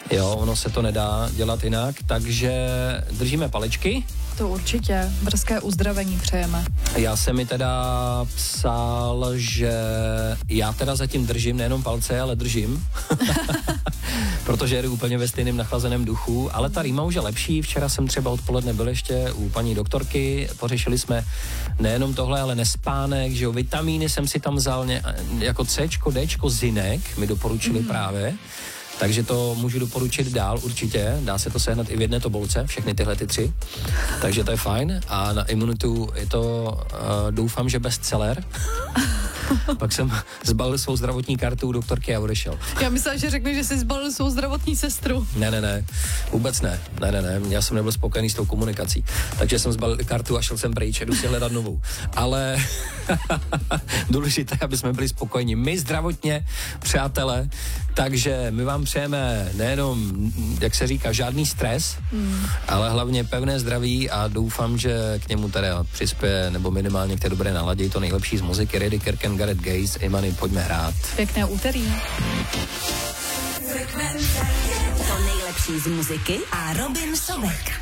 Jo, ono se to nedá dělat jinak, takže držíme palečky. To určitě, brzké uzdravení přejeme. Já jsem mi teda psal, že já teda zatím držím nejenom palce, ale držím. Protože jedu úplně ve stejném nachlazeném duchu, ale ta rýma už je lepší. Včera jsem třeba odpoledne byl ještě u paní doktorky, pořešili jsme nejenom tohle, ale nespánek, že jo, vitamíny jsem si tam vzal jako Cčko, Dčko, zinek mi doporučili právě. Takže to můžu doporučit dál určitě, dá se to sehnat i v jedné tobolce, všechny tyhle ty 3, takže to je fajn a na imunitu je to, doufám, že bestseller. Pak jsem zbalil svou zdravotní kartu u doktorky a odešel. Já myslím, že řekne, že jsi zbalil svou zdravotní sestru. Ne, vůbec ne, já jsem nebyl spokojený s tou komunikací, takže jsem zbalil kartu a šel jsem pryč, jdu si hledat novou. Ale důležité, aby jsme byli spokojení. My zdravotně, přátelé, takže my vám přejeme nejenom, jak se říká, žádný stres, ale hlavně pevné zdraví a doufám, že k němu teda přispěje, nebo minimálně k té dobré náladě to nejlepší z muziky. Reddy Kirken, Gareth Gaze, Imany, pojďme hrát. Pěkné úterý. To nejlepší z muziky a Robin Sobek.